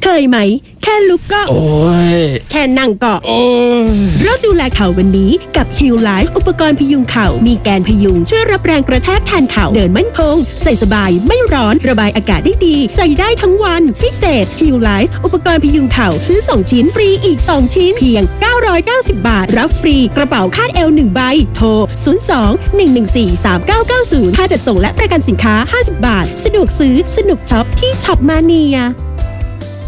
ยไหมแค่ลุกก็โอ้ยแค่นั่งก็โอ้ยเริ่มดูแลเข่าวันนี้กับ Heal Life อุปกรณ์พยุงเข่ามีแกนพยุงช่วยรับแรงกระแทกแทนเข่าเดินมั่นคงใส่สบายไม่ร้อนระบายอากาศได้ดีใส่ได้ทั้งวันพิเศษ Heal Life อุปกรณ์พยุงเข่าซื้อ2ชิ้นฟรีอีก2ชิ้นเพียง990 บาทรับฟรีกระเป๋าคาดเอว1ใบโทร02-114-3990ค่าจัดส่งและประกันสินค้า50 บาทสะดวกซื้อสนุกช็อปที่ช็อปมาเนีย